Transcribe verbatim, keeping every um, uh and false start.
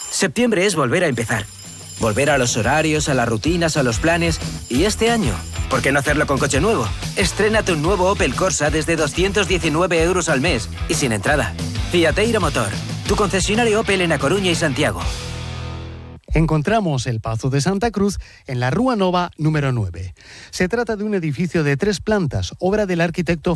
Septiembre es volver a empezar. Volver a los horarios, a las rutinas, a los planes. Y este año, ¿por qué no hacerlo con coche nuevo? Estrénate un nuevo Opel Corsa desde doscientos diecinueve euros al mes y sin entrada. Fiateiro Motor, tu concesionario Opel en A Coruña y Santiago. Encontramos el Pazo de Santa Cruz en la Rúa Nova número nueve. Se trata de un edificio de tres plantas, obra del arquitecto